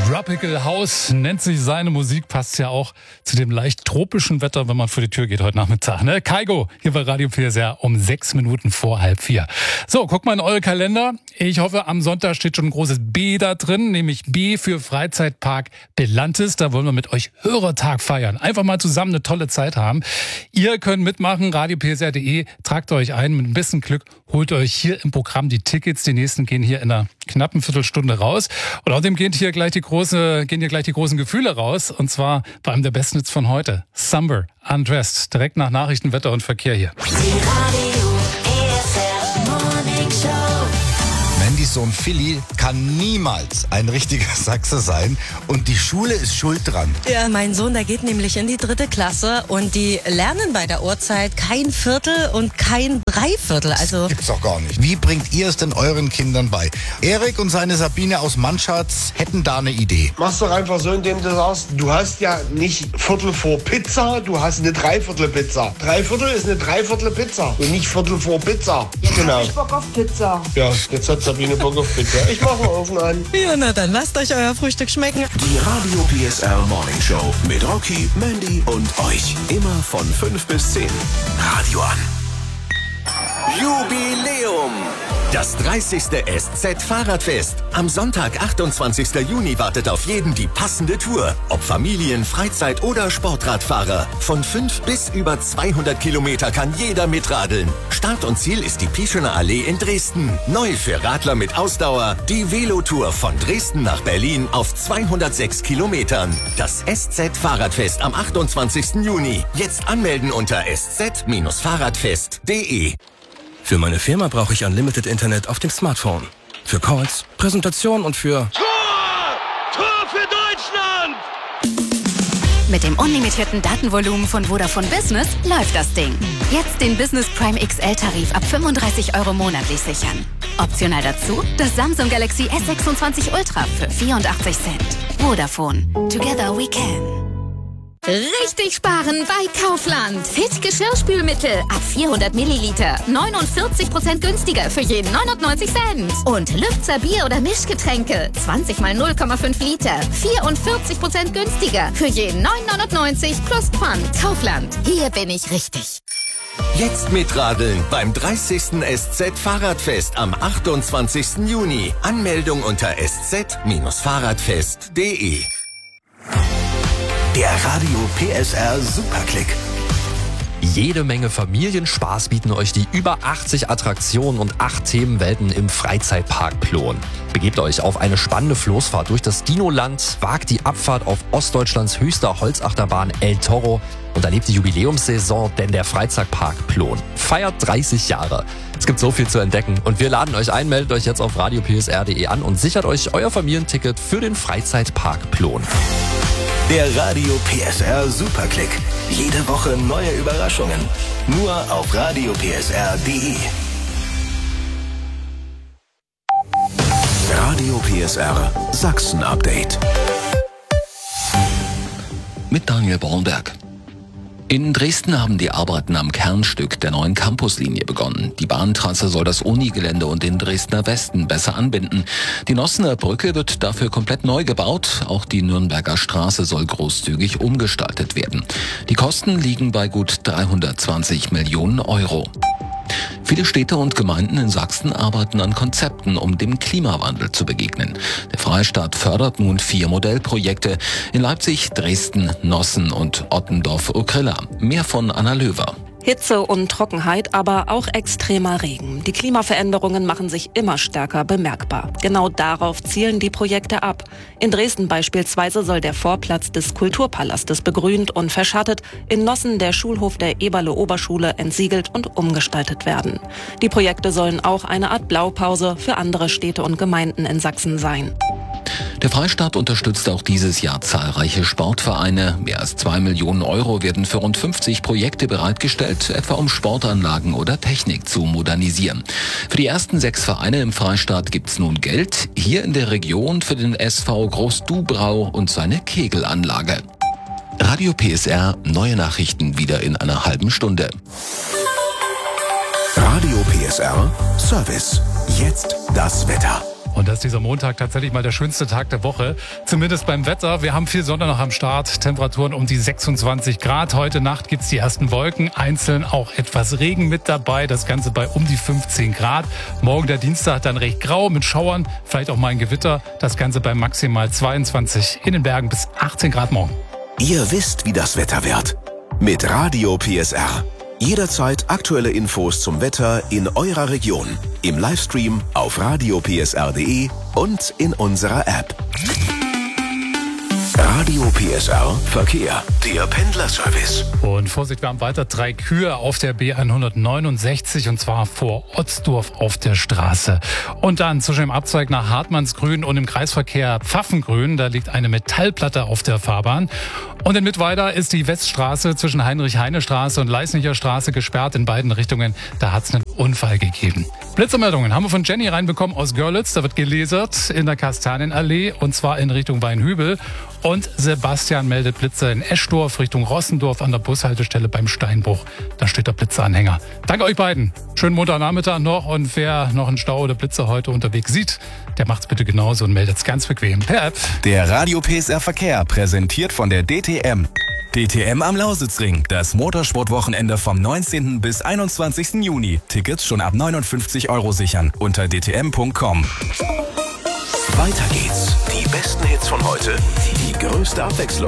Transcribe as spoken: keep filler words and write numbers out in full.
Tropical House nennt sich seine Musik, passt ja auch zu dem leicht tropischen Wetter, wenn man vor die Tür geht heute Nachmittag. Ne? Kaigo hier bei Radio P S R um sechs Minuten vor halb vier. So, guck mal in eure Kalender. Ich hoffe, am Sonntag steht schon ein großes B da drin, nämlich B für Freizeitpark Belantis. Da wollen wir mit euch Hörertag feiern. Einfach mal zusammen eine tolle Zeit haben. Ihr könnt mitmachen, radio p s r punkt d e, tragt euch ein. Mit ein bisschen Glück holt euch hier im Programm die Tickets. Die nächsten gehen hier in einer knappen Viertelstunde raus. Und außerdem geht hier gleich die große, gehen hier gleich die großen Gefühle raus. Und zwar bei einem der besten Hits von heute. Summer, Undressed. Direkt nach Nachrichten, Wetter und Verkehr hier. Die Radio P S R Morning Show. Mandys Sohn Philly kann niemals ein richtiger Sachse sein und die Schule ist schuld dran. Ja, mein Sohn, der geht nämlich in die dritte Klasse und die lernen bei der Uhrzeit kein Viertel und kein Dreiviertel. Also Das gibt's doch gar nicht. Wie bringt ihr es denn euren Kindern bei? Erik und seine Sabine aus Mannschatz hätten da eine Idee. Mach's doch einfach so, indem du sagst, du hast ja nicht Viertel vor Pizza, du hast eine Dreiviertel Pizza. Dreiviertel ist eine Dreiviertel Pizza und nicht Viertel vor Pizza. Jetzt Genau. hab ich Bock auf Pizza. Ja, jetzt hat Sabine Bock auf Pizza. Ich mach mal Ofen an. ja, na dann lasst euch euer Frühstück schmecken. Die Radio P S R Morning Show mit Rocky, Mandy und euch. Immer von fünf bis zehn. Radio an. Jubiläum! Das dreißigste S Z-Fahrradfest. Am Sonntag, achtundzwanzigsten Juni, wartet auf jeden die passende Tour. Ob Familien-, Freizeit- oder Sportradfahrer. Von fünf bis über zweihundert Kilometer kann jeder mitradeln. Start und Ziel ist die Pieschener Allee in Dresden. Neu für Radler mit Ausdauer, die Velotour von Dresden nach Berlin auf zweihundertsechs Kilometern. Das S Z-Fahrradfest am achtundzwanzigsten Juni. Jetzt anmelden unter s z Fahrradfest punkt d e. Für meine Firma brauche ich Unlimited Internet auf dem Smartphone. Für Calls, Präsentation und für... Tor! Tor für Deutschland! Mit dem unlimitierten Datenvolumen von Vodafone Business läuft das Ding. Jetzt den Business Prime X L-Tarif ab fünfunddreißig Euro monatlich sichern. Optional dazu das Samsung Galaxy S sechsundzwanzig Ultra für vierundachtzig Cent. Vodafone. Together we can. Richtig sparen bei Kaufland. Fit Geschirrspülmittel ab vierhundert Milliliter. neunundvierzig Prozent günstiger für jeden neunundneunzig Cent. Und Lübzer Bier- oder Mischgetränke. zwanzig mal null Komma fünf Liter. vierundvierzig Prozent günstiger für jeden neun neunundneunzig plus Pfand. Kaufland. Hier bin ich richtig. Jetzt mitradeln beim dreißigsten S Z-Fahrradfest am achtundzwanzigsten Juni. Anmeldung unter s z Fahrradfest punkt d e. Der Radio P S R Superklick. Jede Menge Familienspaß bieten euch die über achtzig Attraktionen und acht Themenwelten im Freizeitpark Plon. Begebt euch auf eine spannende Floßfahrt durch das Dinoland, wagt die Abfahrt auf Ostdeutschlands höchster Holzachterbahn El Toro und erlebt die Jubiläumssaison, denn der Freizeitpark Plon feiert dreißig Jahre. Es gibt so viel zu entdecken und wir laden euch ein, meldet euch jetzt auf radio p s r punkt d e an und sichert euch euer Familienticket für den Freizeitpark Plon. Der Radio P S R Superklick. Jede Woche neue Überraschungen. Nur auf radio p s r punkt d e. Radio P S R Sachsen Update. Mit Daniel Bornberg. In Dresden haben die Arbeiten am Kernstück der neuen Campuslinie begonnen. Die Bahntrasse soll das Unigelände und den Dresdner Westen besser anbinden. Die Nossener Brücke wird dafür komplett neu gebaut. Auch die Nürnberger Straße soll großzügig umgestaltet werden. Die Kosten liegen bei gut dreihundertzwanzig Millionen Euro. Viele Städte und Gemeinden in Sachsen arbeiten an Konzepten, um dem Klimawandel zu begegnen. Der Freistaat fördert nun vier Modellprojekte in Leipzig, Dresden, Nossen und Ottendorf-Okrilla. Mehr von Anna Löwer. Hitze und Trockenheit, aber auch extremer Regen. Die Klimaveränderungen machen sich immer stärker bemerkbar. Genau darauf zielen die Projekte ab. In Dresden beispielsweise soll der Vorplatz des Kulturpalastes begrünt und verschattet, in Nossen der Schulhof der Eberle-Oberschule entsiegelt und umgestaltet werden. Die Projekte sollen auch eine Art Blaupause für andere Städte und Gemeinden in Sachsen sein. Der Freistaat unterstützt auch dieses Jahr zahlreiche Sportvereine. Mehr als zwei Millionen Euro werden für rund fünfzig Projekte bereitgestellt, etwa um Sportanlagen oder Technik zu modernisieren. Für die ersten sechs Vereine im Freistaat gibt's nun Geld. Hier in der Region für den S V Groß-Dubrau und seine Kegelanlage. Radio P S R, neue Nachrichten wieder in einer halben Stunde. Radio P S R Service. Jetzt das Wetter. Und das ist dieser Montag tatsächlich mal der schönste Tag der Woche. Zumindest beim Wetter. Wir haben viel Sonne noch am Start. Temperaturen um die sechsundzwanzig Grad. Heute Nacht gibt's die ersten Wolken. Einzeln auch etwas Regen mit dabei. Das Ganze bei um die fünfzehn Grad. Morgen der Dienstag dann recht grau mit Schauern. Vielleicht auch mal ein Gewitter. Das Ganze bei maximal zweiundzwanzig. In den Bergen bis achtzehn Grad morgen. Ihr wisst, wie das Wetter wird. Mit Radio P S R. Jederzeit aktuelle Infos zum Wetter in eurer Region. Im Livestream auf radio p s r punkt d e und in unserer App. Radio P S R Verkehr, der Pendlerservice. Und Vorsicht, wir haben weiter drei Kühe auf der B hundertneunundsechzig und zwar vor Otzdorf auf der Straße. Und dann zwischen dem Abzweig nach Hartmannsgrün und im Kreisverkehr Pfaffengrün, da liegt eine Metallplatte auf der Fahrbahn. Und in Mittweida ist die Weststraße zwischen Heinrich-Heine-Straße und Leisnicher Straße gesperrt in beiden Richtungen. Da hat es einen Unfall gegeben. Blitzermeldungen haben wir von Jenny reinbekommen aus Görlitz. Da wird gelasert in der Kastanienallee und zwar in Richtung Weinhübel. Und Sebastian meldet Blitzer in Eschdorf Richtung Rossendorf an der Bushaltestelle beim Steinbruch. Da steht der Blitzeranhänger. Danke euch beiden. Schönen Montagnachmittag noch. Und wer noch einen Stau oder Blitzer heute unterwegs sieht, der macht's bitte genauso und meldet's ganz bequem per App. Der Radio P S R Verkehr präsentiert von der D T M. D T M am Lausitzring, das Motorsportwochenende vom neunzehnten bis einundzwanzigsten Juni. Tickets schon ab neunundfünfzig Euro sichern unter d t m punkt com. Weiter geht's. Die besten Hits von heute, die größte Abwechslung.